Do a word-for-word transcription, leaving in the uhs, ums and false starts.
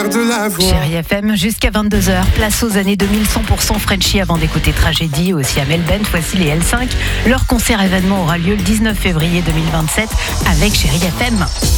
de la voix. Chérie F M, jusqu'à vingt-deux heures, place aux années deux mille, cent pour cent Frenchy avant d'écouter Tragédie, aussi à Melbourne, voici les L cinq. Leur concert événement aura lieu le dix-neuf février deux mille vingt-sept avec Chérie F M.